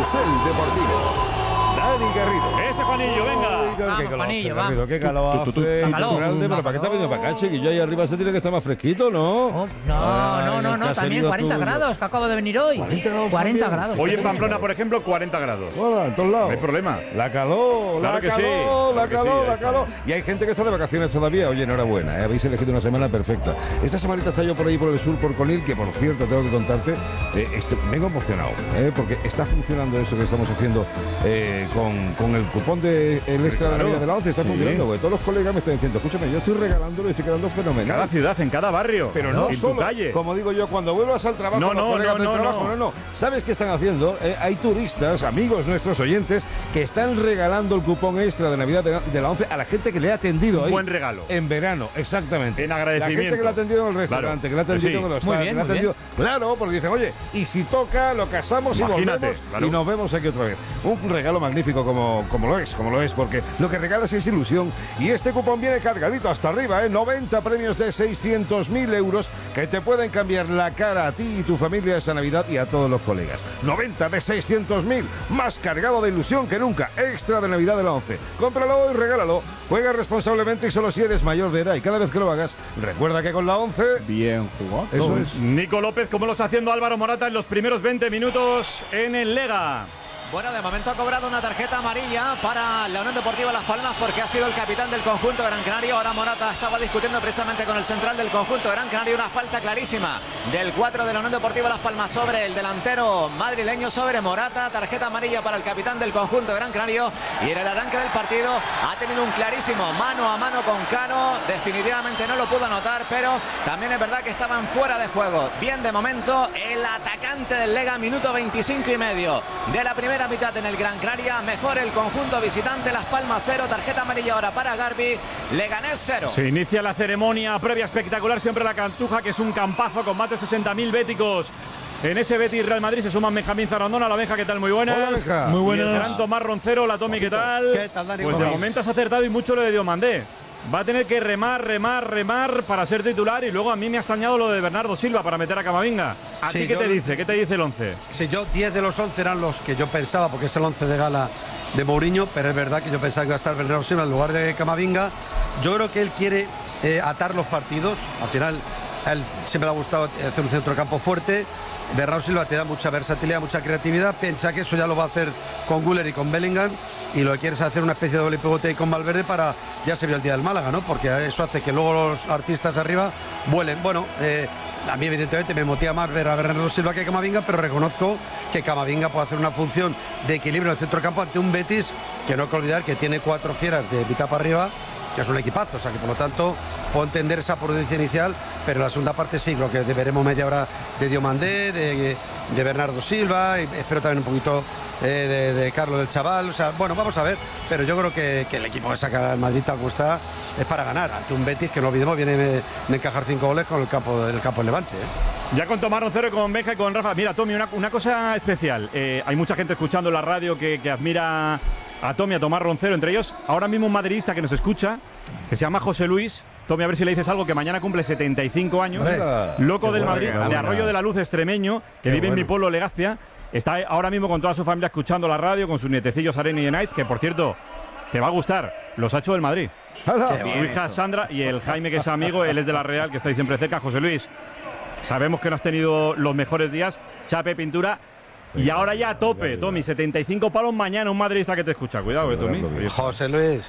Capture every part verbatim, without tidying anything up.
Carrusel Deportivo. Dani Garrido. Ese Juanillo, venga. Oiga, Vamos, qué calor, Juanillo, qué Garrido, qué calor Tú, tú, tú, hace, tú, calor. Iturralde, pero ¿para qué te has venido para acá, chiquillo? Ahí arriba se tiene que estar más fresquito, ¿no? Oh, no, Ay, no, no, el no, también caserío cuarenta tuyo. grados, que acabo de venir hoy. cuarenta grados cuarenta también. grados. Hoy en Pamplona, por ejemplo, cuarenta grados. Hola, en todos lados. No hay problema. La calor, Claro la que sí, calor, claro la que calor, sí, la ahí calor. estamos. Y hay gente que está de vacaciones todavía. Oye, enhorabuena, ¿eh? Habéis elegido una semana perfecta. Esta semanita está yo por ahí por el sur, por Conil, que por cierto, tengo que contarte, eh, este, vengo emocionado, ¿eh? Porque está funcionando eso que estamos haciendo eh, con, con el cupón de el extra de la Claro. Navidad de la once. Está Sí. funcionando, güey. Todos los colegas me están diciendo, escúchame, yo estoy regalándolo y estoy quedando En fenomenal. cada ciudad, en cada barrio. Pero no en solo, tu calle. como digo yo, cuando vuelvas al trabajo, No, los no, colegas no, del no, trabajo, no. no, no. ¿Sabes qué están haciendo? Eh, hay turistas, amigos nuestros oyentes, que están regalando el cupón extra de Navidad de la, de la once a la gente que le ha atendido ahí. Buen regalo. En verano, exactamente. En La agradecimiento. gente que le ha atendido en el restaurante, Claro, que le ha atendido sí. en los Muy spas, bien, que le ha muy atendido. Claro, porque dicen, oye, y si toca, lo casamos y Imagínate, volvemos claro. y nos vemos aquí otra vez. Un regalo magnífico como, como lo es, como lo es, porque lo que regalas es ilusión. Y este cupón viene cargadito hasta arriba, ¿eh? noventa premios de seiscientos mil euros que te pueden cambiar la cara a ti y tu familia esta Navidad y a todos los colegas. noventa de seiscientos mil, más cargado de ilusión que nunca. Extra de Navidad de la once. Cómpralo y regálalo. Juega responsablemente y solo si eres mayor de edad. Y cada vez que lo hagas, recuerda que con la once... Bien jugado. Eso es. Nico López, ¿cómo lo está haciendo Álvaro Morata en los primeros veinte minutos en el Lega? Bueno, de momento ha cobrado una tarjeta amarilla para la Unión Deportiva Las Palmas porque ha sido el capitán del conjunto Gran Canario. Ahora Morata estaba discutiendo precisamente con el central del conjunto Gran Canario. Una falta clarísima del cuatro de la Unión Deportiva Las Palmas sobre el delantero madrileño, sobre Morata. Tarjeta amarilla para el capitán del conjunto Gran Canario. Y en el arranque del partido ha tenido un clarísimo mano a mano con Cano. Definitivamente no lo pudo anotar, pero también es verdad que estaban fuera de juego. Bien, de momento el atacante del Lega, minuto veinticinco y medio de la primera mitad en el Gran Canaria. Mejor el conjunto visitante, Las Palmas cero, tarjeta amarilla ahora para Garbi, Leganés cero. Se inicia la ceremonia previa espectacular, siempre la Cantuja, que es un campazo con más de sesenta mil béticos. En ese Betis Real Madrid se suman Benjamín Zarandona. La Benja, ¿qué tal? Muy buenas. Hola, Benja. Muy Muy buenas. buenas. Y el gran Tomás Roncero, la Tomi, ¿qué tal? ¿Qué tal, Dani? Pues ¿Cómo de estás? momento has acertado y mucho lo de Diomandé. Va a tener que remar, remar, remar para ser titular. Y luego a mí me ha extrañado lo de Bernardo Silva para meter a Camavinga. ¿A Sí, ti qué yo- te dice? ¿Qué te dice el once? Sí, yo diez de los once eran los que yo pensaba, porque es el once de gala de Mourinho, pero es verdad que yo pensaba que iba a estar Bernardo Silva en lugar de Camavinga. Yo creo que él quiere eh, atar los partidos. Al final, a él siempre le ha gustado hacer un centro de campo fuerte. Bernardo Silva te da mucha versatilidad, mucha creatividad. Piensa que eso ya lo va a hacer con Güler y con Bellingham. Y lo que quiere es hacer una especie de doble pivote con Valverde para, ya se vio el día del Málaga, ¿no? Porque eso hace que luego los artistas arriba vuelen. Bueno, eh, a mí evidentemente me motiva más ver a Bernardo Silva que a Camavinga, pero reconozco que Camavinga puede hacer una función de equilibrio en el centro campo ante un Betis que no hay que olvidar que tiene cuatro fieras de mitad para arriba, que es un equipazo, o sea que por lo tanto puedo entender esa prudencia inicial, pero la segunda parte sí, creo que veremos media hora de Diomandé, de, de Bernardo Silva, y espero también un poquito eh, de, de Carlos del Chaval, o sea, bueno, vamos a ver, pero yo creo que, que el equipo que saca el Madrid tal como está es para ganar, ante un Betis que no olvidemos viene de, de encajar cinco goles con el campo del campo del Levante, ¿eh? Ya con Tomás Roncero, con Benja y con Rafa. Mira, Tommy, una, una cosa especial. Eh, hay mucha gente escuchando en la radio que, que admira a Tommy, a Tomás Roncero, entre ellos ahora mismo un madridista que nos escucha, que se llama José Luis. Tommy, a ver si le dices algo, que mañana cumple setenta y cinco años, Venga. loco Qué del buena, Madrid, qué de buena. Arroyo de la Luz extremeño, que Qué vive en bueno. mi pueblo, Legazpia. Está ahora mismo con toda su familia escuchando la radio, con sus nietecillos Arena y Nights, que por cierto, te va a gustar, los ha hecho del Madrid. ¡Hala! Su hija Sandra y el Jaime, que es amigo, él es de la Real, que estáis siempre cerca. José Luis, sabemos que no has tenido los mejores días, chape, pintura. Y ahora ya a tope, Tommy, setenta y cinco palos mañana, un madridista que te escucha. Cuidado, eh, Tommy. Ahí está. José Luis.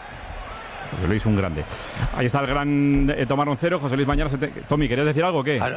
José Luis, un grande. Ahí está el gran eh, Tomás Roncero. José Luis mañana. Se te... Tommy, ¿querías decir algo o qué?